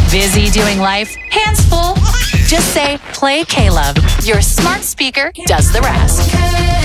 Busy doing life? Hands full? Just say, play K-Love. Your smart speaker does the rest.